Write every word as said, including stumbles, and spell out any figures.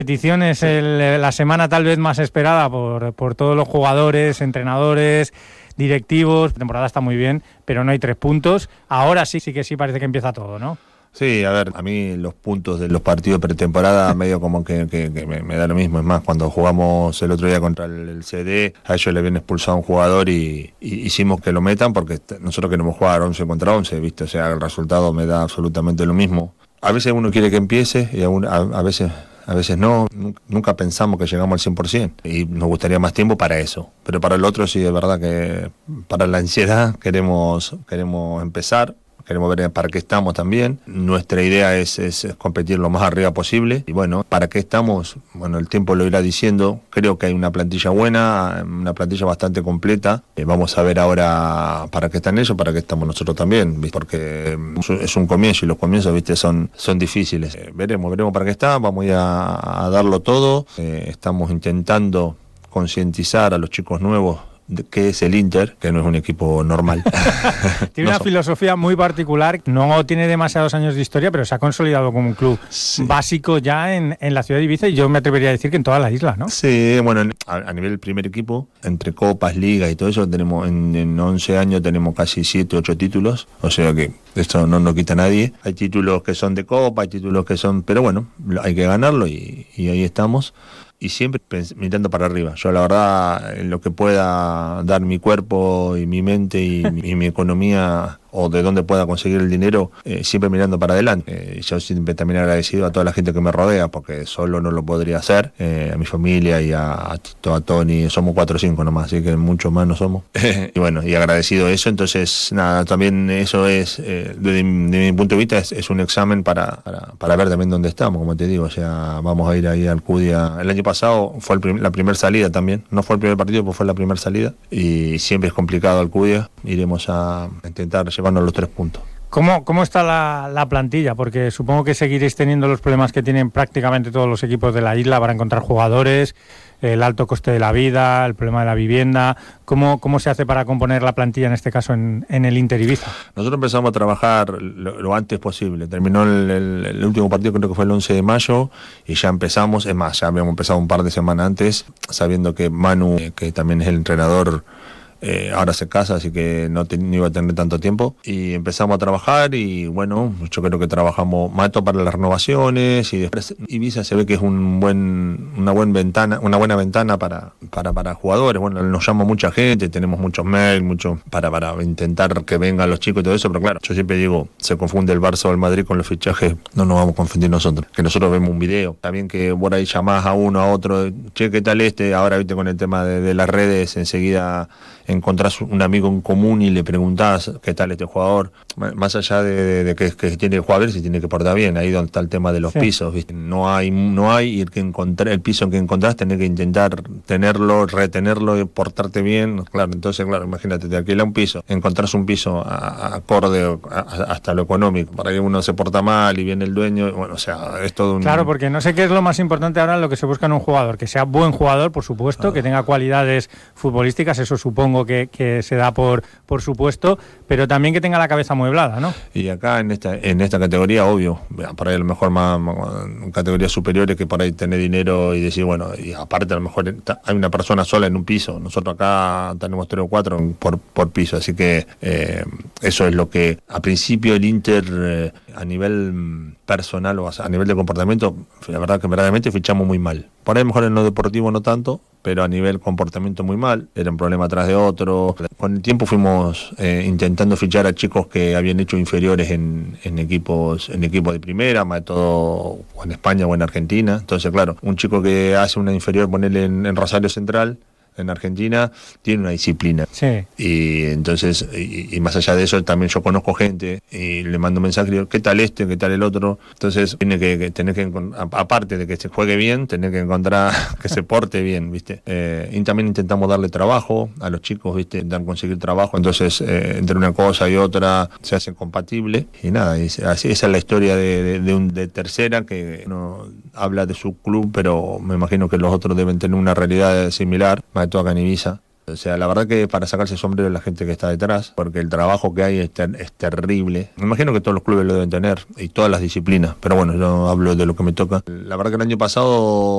Competición es el, la semana tal vez más esperada por, por todos los jugadores, entrenadores, directivos. La temporada está muy bien, pero no hay tres puntos. Ahora sí, sí que sí parece que empieza todo, ¿no? Sí, a ver, a mí los puntos de los partidos de pretemporada medio como que, que, que me, me da lo mismo. Es más, cuando jugamos el otro día contra el, el C D, a ellos le habían expulsado a un jugador y, y hicimos que lo metan porque nosotros queremos jugar once contra once, ¿viste? O sea, el resultado me da absolutamente lo mismo. A veces uno quiere que empiece y a, un, a, a veces... A veces no, nunca pensamos que llegamos al cien por ciento y nos gustaría más tiempo para eso. Pero para el otro sí es verdad que para la ansiedad queremos, queremos empezar, queremos ver para qué estamos también. Nuestra idea es, es competir lo más arriba posible y bueno, para qué estamos, bueno, el tiempo lo irá diciendo. Creo que hay una plantilla buena, una plantilla bastante completa. Eh, vamos a ver ahora para qué están ellos, para qué estamos nosotros también, ¿viste? Porque es un comienzo y los comienzos, viste, son, son difíciles. Eh, veremos, veremos para qué está, vamos a, a darlo todo. Eh, estamos intentando concientizar a los chicos nuevos que es el Inter, que no es un equipo normal. Tiene no una son. filosofía muy particular, no tiene demasiados años de historia, pero se ha consolidado como un club sí. básico ya en, en la ciudad de Ibiza y yo me atrevería a decir que en toda la isla, ¿no? Sí, bueno, a, a nivel del primer equipo, entre copas, ligas y todo eso, tenemos en, en once años tenemos casi siete, ocho títulos, o sea que esto no nos quita nadie. Hay títulos que son de copa, hay títulos que son, pero bueno, hay que ganarlo y, y ahí estamos. Y siempre mirando para arriba. Yo la verdad, en lo que pueda dar mi cuerpo y mi mente y, y mi economía o de dónde pueda conseguir el dinero, eh, siempre mirando para adelante. Eh, yo siempre también agradecido a toda la gente que me rodea, porque solo no lo podría hacer, eh, a mi familia y a, a Tito, a Tony, somos cuatro o cinco nomás, así que mucho más no somos. Y bueno, y agradecido eso, entonces nada, también eso es, eh, desde, de mi punto de vista, es, es un examen para, para, para ver también dónde estamos, como te digo, o sea, vamos a ir ahí al Cudia. El año pasado fue el prim- la primera salida también, no fue el primer partido, pues fue la primera salida, y siempre es complicado al Cudia, iremos a intentar llevarnos los tres puntos. ¿Cómo, cómo está la, la plantilla? Porque supongo que seguiréis teniendo los problemas que tienen prácticamente todos los equipos de la isla para encontrar jugadores, el alto coste de la vida, el problema de la vivienda. ¿Cómo, cómo se hace para componer la plantilla, en este caso en, en el Inter Ibiza? Nosotros empezamos a trabajar lo, lo antes posible. Terminó el, el, el último partido, creo que fue el once de mayo, y ya empezamos. Es más, ya habíamos empezado un par de semanas antes, sabiendo que Manu, que también es el entrenador, Eh, ahora se casa, así que no, te, no iba a tener tanto tiempo, y empezamos a trabajar y bueno, yo creo que trabajamos más para las renovaciones y después Ibiza se ve que es un buen, una buena ventana, una buena ventana para, para, para jugadores. Bueno, nos llama mucha gente, tenemos muchos mails, mucho para, para intentar que vengan los chicos y todo eso, pero claro, yo siempre digo, se confunde el Barça o el Madrid con los fichajes, no nos vamos a confundir nosotros, que nosotros vemos un video, también que por ahí llamás a uno, a otro, che, ¿qué tal este? Ahora viste con el tema de, de las redes, enseguida encontrás un amigo en común y le preguntás qué tal este jugador, más allá de, de, de que, que tiene que jugar, si tiene que portar bien, ahí donde está el tema de los sí. pisos, ¿viste? No hay, no hay, y el que encontré, el piso que encontrás tenés que intentar tenerlo, retenerlo y portarte bien, claro, entonces claro, imagínate, te alquila un piso, encontrás un piso a, a acorde a, a, hasta lo económico, para que uno se porta mal y viene el dueño, y bueno, o sea, es todo un... Claro, porque no sé qué es lo más importante ahora en lo que se busca en un jugador, que sea buen jugador, por supuesto, ah. que tenga cualidades futbolísticas, eso supongo que, que se da por, por supuesto, pero también que tenga la cabeza amueblada, ¿no? Y acá en esta en esta categoría, obvio, por ahí a lo mejor más, más categorías superiores que por ahí tener dinero y decir, bueno, y aparte a lo mejor hay una persona sola en un piso, nosotros acá tenemos tres o cuatro por, por piso, así que eh, eso es lo que a principio el Inter eh, a nivel personal o a nivel de comportamiento, la verdad que verdaderamente fichamos muy mal. Por ahí mejor en lo deportivo no tanto, pero a nivel comportamiento muy mal, era un problema tras de otro. Con el tiempo fuimos eh, intentando fichar a chicos que habían hecho inferiores en, en equipos en equipos de primera, más de todo o en España o en Argentina. Entonces, claro, un chico que hace una inferior, ponerle en, en Rosario Central, en Argentina, tiene una disciplina. Sí. Y entonces, y, y más allá de eso, también yo conozco gente y le mando mensajes y digo, ¿qué tal este? ¿Qué tal el otro? Entonces, tiene que, que tener que, aparte de que se juegue bien, tener que encontrar que se porte bien, ¿viste? Eh, y también intentamos darle trabajo a los chicos, ¿viste? Intentar conseguir trabajo. Entonces, eh, entre una cosa y otra se hacen compatibles. Y nada, y así, esa es la historia de, de, de, un, de tercera, que uno habla de su club, pero me imagino que los otros deben tener una realidad similar, más de todo acá en Ibiza. O sea, la verdad que para sacarse el sombrero de la gente que está detrás, porque el trabajo que hay es, ter- es terrible. Me imagino que todos los clubes lo deben tener, y todas las disciplinas, pero bueno, yo hablo de lo que me toca. La verdad que el año pasado